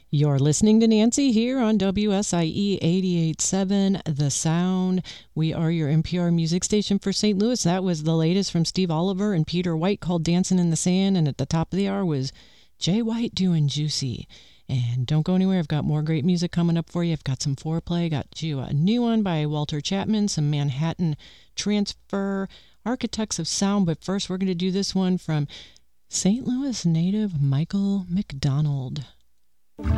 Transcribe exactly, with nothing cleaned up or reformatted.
You're listening to Nancy here on W S I E eighty-eight point seven The Sound. We are your N P R music station for Saint Louis. That was the latest from Steve Oliver and Peter White called Dancing in the Sand. And at the top of the hour was Jay White doing Juicy. And don't go anywhere. I've got more great music coming up for you. I've got some foreplay. Got you a new one by Walter Chapman, some Manhattan Transfer, Architects of Sound. But first, we're going to do this one from Saint Louis native Michael McDonald.